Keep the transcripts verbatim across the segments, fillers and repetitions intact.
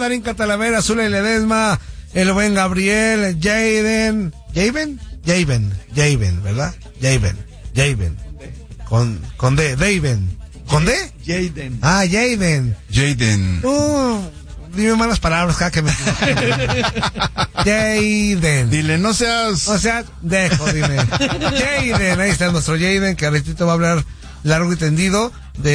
Darín Catalavera, Zule Ledesma, el buen Gabriel, Jaden, Javen, Javen, Javen, ¿verdad? Javen, Javen, con, con D, Daven, ¿con D? Jaden. Ah, Jaden. Jaden. Uh, dime malas palabras cada que me Jaden. Dile, no seas... O sea, dejo, dime. Jaden, ahí está nuestro Jaden, que ahorita va a hablar largo y tendido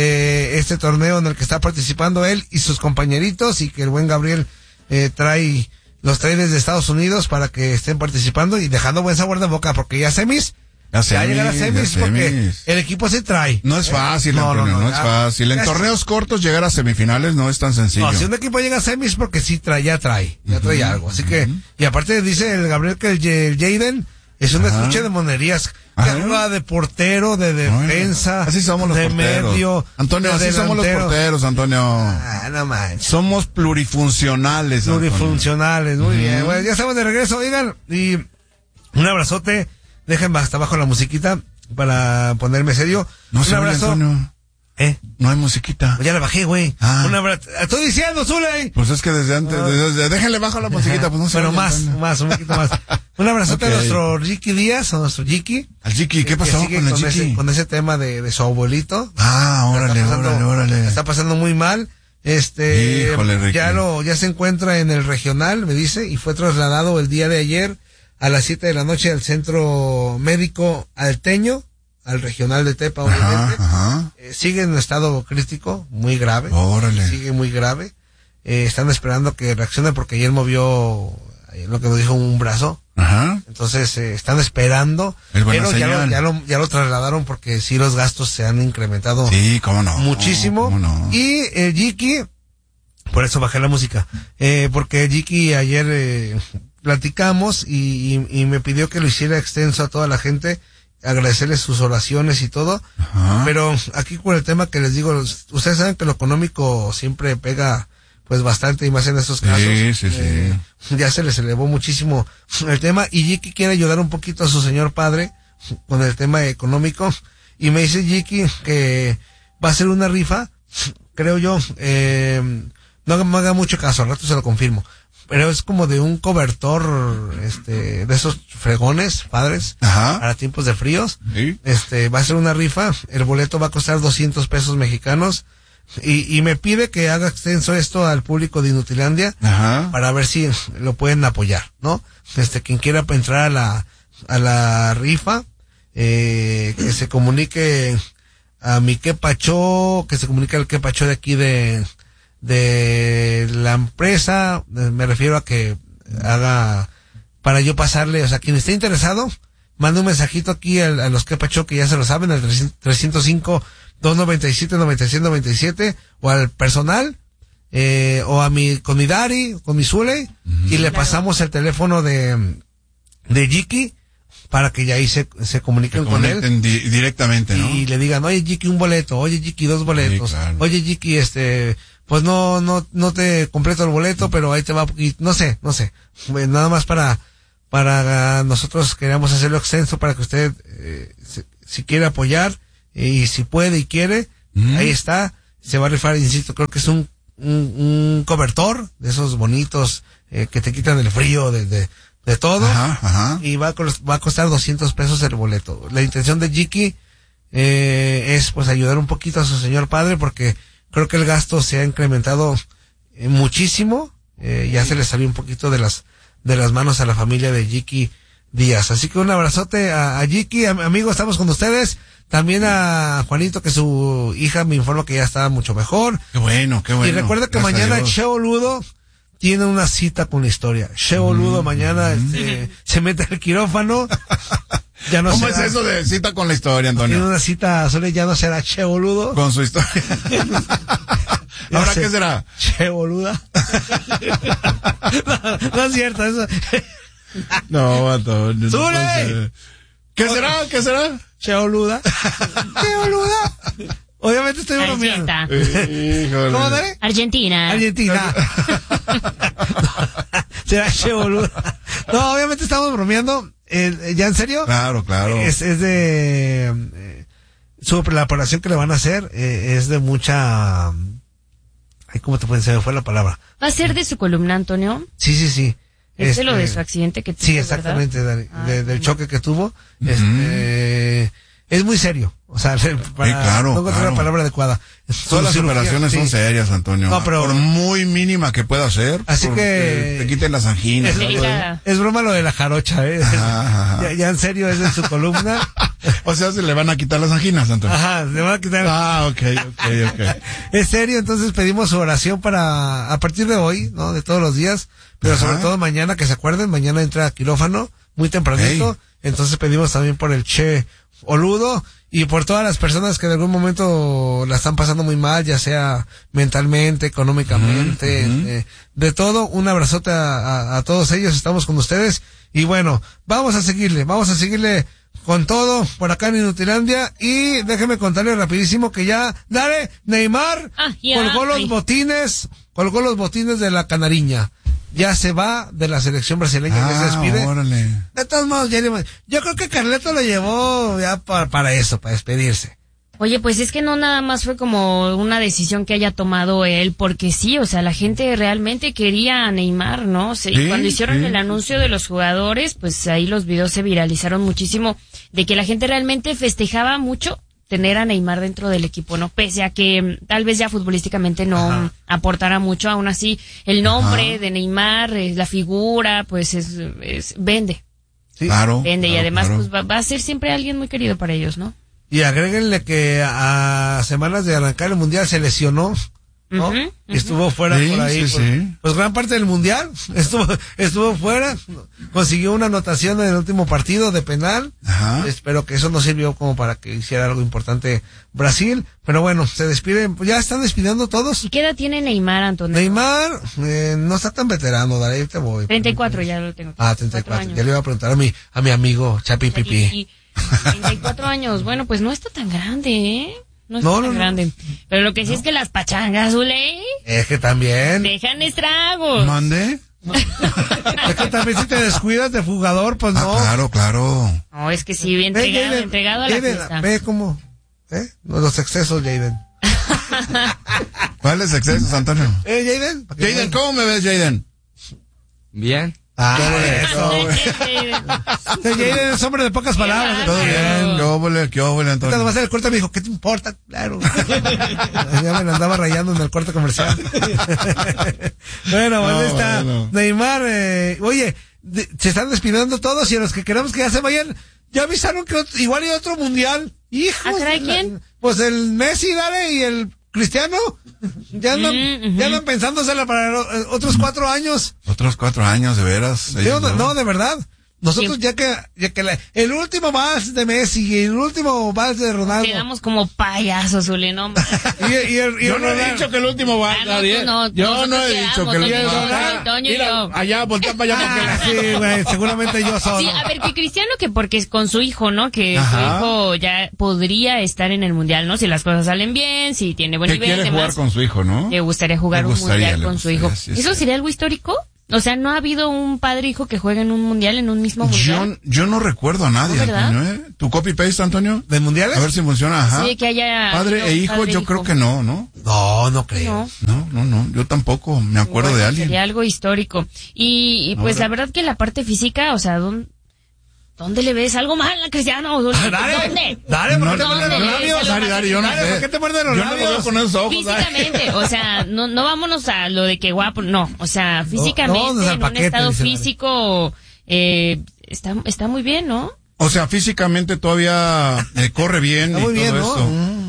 de este torneo en el que está participando él y sus compañeritos, y que el buen Gabriel eh, trae, los trae desde Estados Unidos para que estén participando y dejando buen sabor de boca, porque ya semis, ya, ya llegar a semis, porque el equipo se trae. No es fácil, eh, no, Antonio, no, no, no ya, es fácil. En ya, torneos cortos llegar a semifinales no es tan sencillo. No, si un equipo llega a semis porque sí trae, ya trae, ya trae uh-huh, algo. Así uh-huh. que, y aparte dice el Gabriel que el, el Jaden es un estuche de monerías. Que juega de portero, de defensa, bueno, así somos los de porteros. medio, Antonio, de así delantero. somos los porteros, Antonio. Ah, no manches. Somos plurifuncionales, Plurifuncionales, Antonio. muy Uh-huh. bien. Bueno, ya estamos de regreso, oigan, y un abrazote. Dejen hasta abajo la musiquita para ponerme serio. No un se abrazo. Oye, Antonio. ¿Eh? No hay musiquita. Ya la bajé, güey. Ah. Un abrazo. Estoy diciendo, Zule. Pues es que desde antes, ah. desde, déjenle bajo la musiquita, pues no se Pero oye, más, Antonio. más, un poquito más. Un abrazote Okay. a nuestro Ricky Díaz, a nuestro Jiki. Al Jiki, ¿qué pasó sigue con el con Jiki? ese, con ese tema de, de su abuelito. Ah, órale, está pasando, órale, órale. Está pasando muy mal. Este, Híjole, Ricky. ya lo, ya se encuentra en el regional, me dice, y fue trasladado el día de ayer a las siete de la noche al centro médico alteño, al regional de Tepa, obviamente. Ajá, ajá. Eh, sigue en estado crítico, muy grave. Órale. Sigue muy grave. Eh, están esperando que reaccione porque ayer movió, ayer lo que nos dijo, un brazo. Ajá. Entonces, eh, están esperando. Es buena pero ya lo, señal. ya lo, ya lo trasladaron porque sí los gastos se han incrementado. Sí, cómo no. Muchísimo. Cómo no. Y eh, Jiki, por eso bajé la música, eh, porque Jiki ayer eh, platicamos y, y, y me pidió que lo hiciera extenso a toda la gente, agradecerles sus oraciones y todo. Ajá. Pero aquí con el tema que les digo, ustedes saben que lo económico siempre pega pues bastante, y más en estos casos. Sí, sí, eh, sí. Ya se les elevó muchísimo el tema, y Jiki quiere ayudar un poquito a su señor padre con el tema económico, y me dice Jiki que va a ser una rifa, creo yo, eh, no me haga mucho caso, al rato se lo confirmo, pero es como de un cobertor, este, de esos fregones, padres, Ajá. para tiempos de fríos. Sí. Este, va a ser una rifa, el boleto va a costar doscientos pesos mexicanos, y, y me pide que haga extenso esto al público de Inutilandia. Ajá. Para ver si lo pueden apoyar, ¿no? Este, quien quiera entrar a la, a la rifa, eh, que se comunique a mi Quepacho, que se comunique al Quepacho de aquí de, de la empresa, me refiero a que haga, para yo pasarle, o sea, quien esté interesado, manda un mensajito aquí a, a los Quepacho, que ya se lo saben, al trescientos cinco, dos noventa y siete, noventa y siete noventa y siete, o al personal, eh, o a mi, con mi Dari, con mi Zule, uh-huh. y le claro. pasamos el teléfono de, de Jiki, para que ya ahí se, se comuniquen se con él. Di- directamente, ¿no? Y le digan, oye Jiki, un boleto, oye Jiki, dos boletos, sí, claro. oye Jiki, este, pues no, no, no te completo el boleto, pero ahí te va, y no sé, no sé, bueno, nada más para, para nosotros queremos hacerlo extenso para que usted, eh, si, si quiere apoyar, y si puede y quiere, mm. ahí está, se va a rifar, insisto, creo que es un, un, un cobertor de esos bonitos, eh, que te quitan el frío de, de, de todo, ajá, ajá. y va a, va a costar doscientos pesos el boleto. La intención de Jiki, eh, es pues ayudar un poquito a su señor padre, porque creo que el gasto se ha incrementado eh, muchísimo, eh, ya se le salió un poquito de las, de las manos a la familia de Jiki Díaz. Así que un abrazote a, a Jiki, am, amigo, estamos con ustedes. También a Juanito, que su hija me informa que ya está mucho mejor. Qué bueno, qué bueno. Y recuerda que Gracias mañana Cheo Ludo tiene una cita con la historia. Cheo Ludo mm, mañana mm. Este, se mete al quirófano. Ya no ¿Cómo será, es eso de cita con la historia, Antonio? Tiene una cita, solo ya no será Cheo Ludo. Con su historia. ¿Ahora qué será? Cheo Luda. no, no es cierto, eso. No, Antonio. ¡Sule! No ¿Qué será? ¿Qué será? Cheoluda. Cheoluda. Obviamente estoy bromeando. ¿Cómo daré? Argentina. Argentina. Será Cheoluda. No, obviamente estamos bromeando. Eh, ¿Ya en serio? Claro, claro. Es, es de... Eh, sobre la operación que le van a hacer, eh, es de mucha... ay, ¿cómo te puede, se me fue la palabra? ¿Va a ser de su columna, Antonio? Sí, sí, sí. Es este, de lo de su accidente que tuvo, sí, exactamente, ¿verdad? de, Ah, de, del no. choque que tuvo. Uh-huh. Este, es muy serio. O sea, para, sí, claro, no encontré claro. la palabra adecuada. Todas las Cirugía, operaciones sí. son serias, Antonio. No, pero- por muy mínima que pueda ser. Así por- que- te quiten las anginas. Es, ¿no? Delicada. es broma lo de la jarocha, ¿eh? Ajá, ajá. Ya, ya en serio, es de su columna. O sea, se le van a quitar las anginas, Antonio. Ajá, le van a quitar. Ah, ok, ok, ok. Es serio, entonces pedimos su oración para, a partir de hoy, ¿no? De todos los días, pero Ajá. sobre todo mañana, que se acuerden, mañana entra a quirófano, muy tempranito, Ey. entonces pedimos también por el Che Oludo y por todas las personas que de algún momento la están pasando muy mal, ya sea mentalmente, económicamente, Ujú, ujú. eh, de todo, un abrazote a, a, a todos ellos, estamos con ustedes, y bueno, vamos a seguirle, vamos a seguirle con todo por acá en Inutilandia, y déjeme contarle rapidísimo que ya, dale, Neymar Ah, ya, colgó los ay. botines, colgó los botines de la canariña, ya se va de la selección brasileña, ya se Ah, despide. órale. De todos modos, ya le- yo creo que Carleto lo llevó ya para, para eso, para despedirse. Oye, pues es que no nada más fue como una decisión que haya tomado él, porque sí, o sea, la gente realmente quería a Neymar, ¿no? O sea, y Sí, cuando hicieron sí. el anuncio de los jugadores, pues ahí los videos se viralizaron muchísimo, de que la gente realmente festejaba mucho tener a Neymar dentro del equipo, ¿no? Pese a que mm, tal vez ya futbolísticamente no Ajá. mm, aportara mucho, aún así el nombre Ajá. de Neymar, eh, la figura, pues es, es vende, Sí. Claro. vende, y claro, además claro. pues va, va a ser siempre alguien muy querido para ellos, ¿no? Y agréguenle que a semanas de arrancar el mundial se lesionó, ¿no? Ujú, Y ujú. estuvo fuera Sí, por ahí. sí, por- sí. Pues gran parte del mundial estuvo, estuvo fuera, consiguió una anotación en el último partido de penal. Ajá. Espero que eso no sirvió como para que hiciera algo importante Brasil, pero bueno, se despiden, pues ya están despidiendo todos. ¿Y qué edad tiene Neymar, Antonio? Neymar eh, no está tan veterano, Dale, ahí te voy. treinta y cuatro, ya lo tengo. Ah, treinta y cuatro. años. Ya le iba a preguntar a mi, a mi amigo Chapi Pipi. Y- treinta y cuatro años. Bueno, pues no está tan grande, ¿eh? No está No, tan no, no. grande. Pero lo que sí es que las pachangas, Zule, Es que también, dejan estragos. ¿Mande? es que también si te descuidas de jugador, pues Ah, no. claro, claro. No, es que sí, bien Ve, entregado, Jaden, entregado a la Jaden, fiesta. Ve cómo, ¿eh? Los excesos, Jaden. ¿Cuáles excesos, Antonio? ¿Eh, Jaden? ¿Para qué Jaden, no? ¿cómo me ves, Jaden? Bien. Ah, ¿Cómo eso. Jaden. Jaden es hombre de pocas palabras. Qué Todo Claro. bien, qué óvole, qué óvole, Ahorita Antonio. nomás en el corte me dijo, ¿qué te importa? Claro. Ya me la andaba rayando en el corte comercial. Bueno, pues No, ahí está bueno. Neymar. Eh, oye, de- se están despidiendo todos y a los que queremos que ya se vayan, ya avisaron que ot- igual hay otro mundial. Hijos. Ah, caray, de la- ¿quién? Pues el Messi, dale, y el Cristiano. Ya andan, Mm, ujú. ya andan pensándosela para lo- eh, otros cuatro años. Otros cuatro años, de veras. Sí, ellos no, dos. no, de verdad. Nosotros Sí. ya que, ya que la- el último vals de Messi y el último vals de Ronaldo. Quedamos como payasos, Zule, no. Y, y el, y Yo el no he Ronaldo. dicho que el último va Ah, no, nadie. tú no, Yo nosotros no he quedamos, dicho que el Toño, último Toño, va Toño y Mira, yo. allá, voltea para allá porque Sí, güey, seguramente yo solo. Sí, a ver, que Cristiano, que porque es con su hijo, ¿no? Que Ajá. su hijo ya podría estar en el mundial, ¿no? Si las cosas salen bien, si tiene buen que nivel, quiere demás. jugar con su hijo, ¿no? Le gustaría jugar Le un gustaría, mundial le con su gustaría, hijo. sí, ¿Eso sí. sería algo histórico? O sea, ¿no ha habido un padre hijo que juegue en un mundial, en un mismo Yo, mundial? yo no recuerdo a nadie, ¿No, verdad? Antonio, ¿eh? ¿Tu copy-paste, Antonio? ¿De mundiales? A ver si funciona, ajá. Sí, que haya... Padre habido e hijo, padre e yo hijo. creo que no, ¿no? No, no creo. No. No, no, no, yo tampoco me acuerdo Bueno, de alguien. Sería algo histórico. Y, y pues Ahora. la verdad que la parte física, o sea, ¿dónde, dónde le ves algo mal a Cristiano? ¿Dónde? Dale, dale, ¿por No, qué te no, muerdes ¿Dónde? los no, labios? Dari, Dari, yo no Dale, sé. ¿por qué te muerdes los Yo no lo veo labios? con esos ojos. Dari. Físicamente, o sea, no, no vámonos a lo de que guapo, no, o sea, físicamente, no, no, al en paquete, un estado dice Dani. físico, eh, está, está muy bien, ¿no? O sea, físicamente todavía eh, corre bien Está y muy todo bien, ¿no? esto.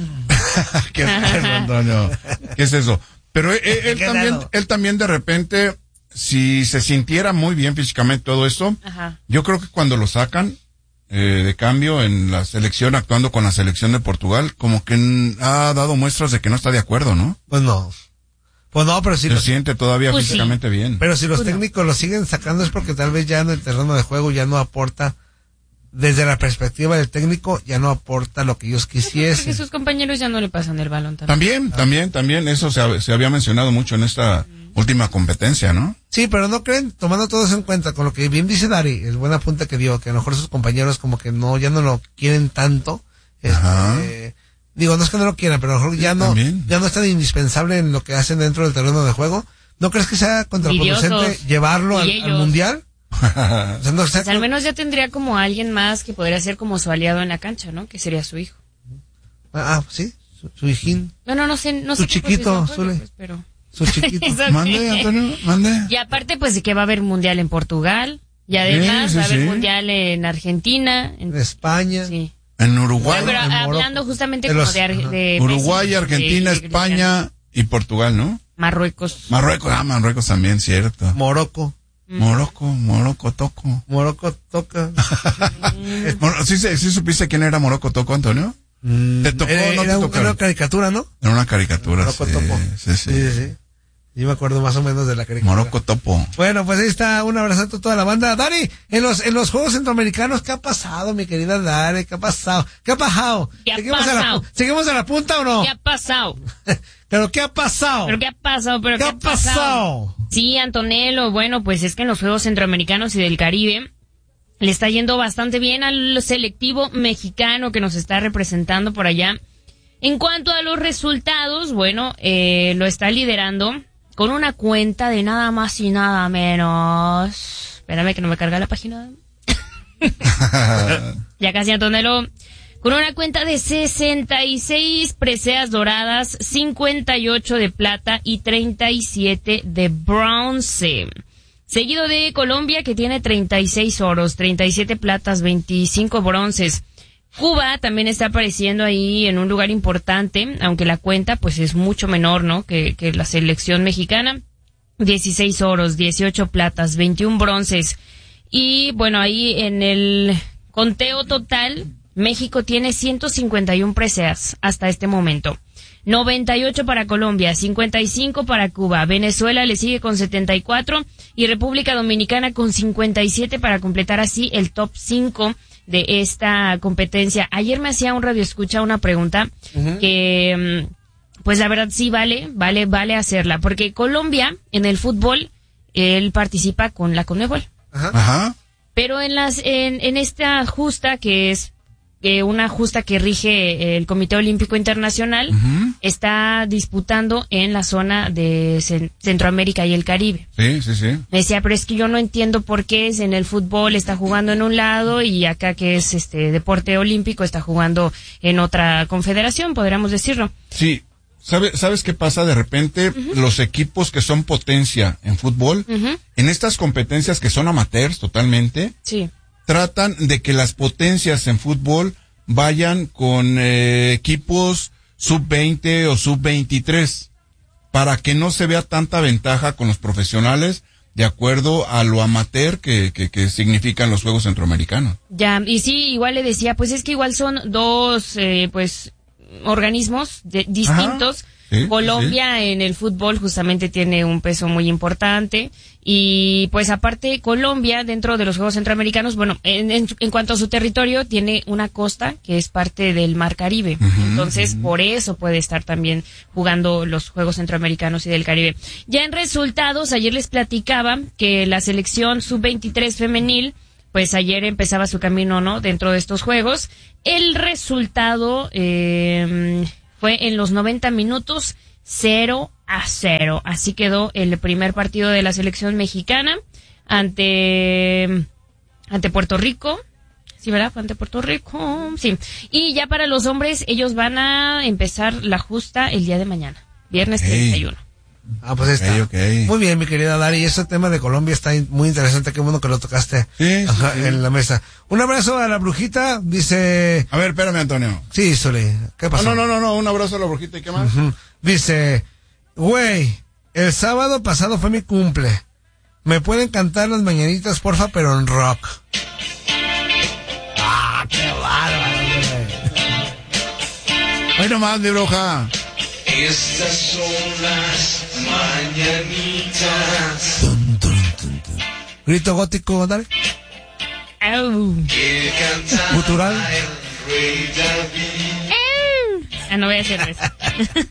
Mm. ¿Qué es eso, Antonio? ¿Qué es eso? Pero él, él- él Qué también, raro. él también de repente, si se sintiera muy bien físicamente todo esto, Ajá. yo creo que cuando lo sacan eh, de cambio en la selección, actuando con la selección de Portugal, como que mm, ha dado muestras de que no está de acuerdo, ¿no? Pues no. Pues no, pero si Se los, siente todavía Pues sí. físicamente bien. pero si los Pues no. técnicos lo siguen sacando es porque tal vez ya en el terreno de juego ya no aporta, desde la perspectiva del técnico, ya no aporta lo que ellos Porque quisiesen. sus compañeros ya no le pasan el balón también. También, también, también, eso se, ha- se había mencionado mucho en esta última competencia, ¿no? Sí, pero no creen, tomando todo eso en cuenta, con lo que bien dice Dari, el buen apunte que dio, que a lo mejor sus compañeros como que no, ya no lo quieren tanto, Ajá. este, digo, no es que no lo quieran, pero a lo mejor ya Sí, no, también. ya no es tan indispensable en lo que hacen dentro del terreno de juego. ¿No crees que sea contraproducente Envidiosos. llevarlo al, Y al ellos. mundial? O sea, no sea Pues al menos ya tendría como alguien más que podría ser como su aliado en la cancha, ¿no? Que sería su hijo. Ah, sí, su, su hijín, Bueno, no sé, no Su sé qué chiquito, posición juegue, Zule. pues, pero... su chiquito. Eso Mande, sí. Antonio, mande. Y aparte, pues, de que va a haber mundial en Portugal. Y además Sí, sí, va a haber sí. mundial en Argentina. En... En España. Sí. En Uruguay. No, pero en hablando Morocco. justamente De como los- de, Ar- ajá. de Uruguay, Messi, Argentina, de- de España y Portugal, ¿no? Marruecos. Marruecos, ah, Marruecos también, cierto. Morocco. Morocco, Morocco Toco. Morocco toca. Mor- ¿Sí, se- sí supiste quién era Morocco Toco, Antonio? Mm, ¿Te tocó era, o no te era un- tocaron? era una caricatura, ¿no? Era una caricatura, Morocco sí, Topo. sí, sí. sí, sí. Yo me acuerdo más o menos de la caricatura. Morocco Topo. Bueno, pues ahí está, un abrazo a toda la banda. Dari, en los, en los Juegos Centroamericanos, ¿qué ha pasado, mi querida Dari? ¿Qué ha pasado? ¿Qué ha pasado? ¿Qué ha ¿Seguimos, A la, pasado? pu- ¿Seguimos a la punta o no? ¿Qué ha pasado? ¿Pero qué ha pasado? ¿Pero qué ha pasado? ¿Pero ¿Qué qué, ha pasado? Sí, Antonello, bueno, pues es que en los Juegos Centroamericanos y del Caribe le está yendo bastante bien al selectivo mexicano que nos está representando por allá. En cuanto a los resultados, bueno, eh, lo está liderando con una cuenta de nada más y nada menos. Espérame que no me carga la página. Ya casi, Antonello. Con una cuenta de sesenta y seis preseas doradas, cincuenta y ocho de plata y treinta y siete de bronce. Seguido de Colombia, que tiene treinta y seis oros, treinta y siete platas, veinticinco bronces. Cuba también está apareciendo ahí en un lugar importante, aunque la cuenta pues es mucho menor, ¿no? Que, que la selección mexicana. dieciséis oros, dieciocho platas, veintiún bronces. Y bueno, ahí en el conteo total, México tiene ciento cincuenta y uno preseas hasta este momento. noventa y ocho para Colombia, cincuenta y cinco para Cuba. Venezuela le sigue con setenta y cuatro y República Dominicana con cincuenta y siete para completar así el top cinco de esta competencia. Ayer me hacía un radioescucha una pregunta uh-huh. que, pues la verdad sí vale, vale, vale hacerla, porque Colombia en el fútbol, él participa con la Conmebol. Ajá. Ajá. Pero en las, en, en esta justa que es eh, una justa que rige el Comité Olímpico Internacional, uh-huh. está disputando en la zona de Cent- Centroamérica y el Caribe. Sí, sí, sí. Me decía, pero es que yo no entiendo por qué es en el fútbol está jugando en un lado y acá que es este deporte olímpico está jugando en otra confederación, podríamos decirlo. Sí. ¿Sabe, ¿Sabes qué pasa? De repente, uh-huh. los equipos que son potencia en fútbol, uh-huh. en estas competencias que son amateurs totalmente, sí. tratan de que las potencias en fútbol vayan con eh, equipos sub veinte o sub veintitrés, para que no se vea tanta ventaja con los profesionales de acuerdo a lo amateur que, que, que significan los Juegos Centroamericanos. Ya, y sí, igual le decía, pues es que igual son dos, eh, pues, organismos de, distintos. Sí, Colombia sí. en el fútbol justamente tiene un peso muy importante y pues aparte Colombia dentro de los Juegos Centroamericanos, bueno, en, en, en cuanto a su territorio tiene una costa que es parte del Mar Caribe, uh-huh, entonces uh-huh. por eso puede estar también jugando los Juegos Centroamericanos y del Caribe. Ya en resultados, ayer les platicaba que la selección sub veintitrés femenil pues ayer empezaba su camino, ¿no? Dentro de estos juegos. El resultado eh, fue en los noventa minutos cero a cero. Así quedó el primer partido de la selección mexicana ante, ante Puerto Rico. Sí, ¿verdad? Fue ante Puerto Rico. Sí. Y ya para los hombres, ellos van a empezar la justa el día de mañana. Viernes hey. treinta y uno. Ah, pues ahí está. Okay, okay. Muy bien, mi querida Dari. Ese tema de Colombia está muy interesante. Qué bueno que lo tocaste sí, Ajá, sí, sí. en la mesa. Un abrazo a la brujita. Dice... A ver, espérame, Antonio. Sí, Sole. ¿Qué pasó? No, no, no, no. Un abrazo a la brujita. ¿Y qué más? Uh-huh. Dice... Güey, el sábado pasado fue mi cumple. ¿Me pueden cantar las mañanitas, porfa, pero en rock? ¡Ah, qué bárbaro, güey! Hoy nomás, mi bruja. Estas son las mañanitas. Dun, dun, dun, dun. Grito gótico, dale. Au. Cultural. Ah, no voy a hacer eso.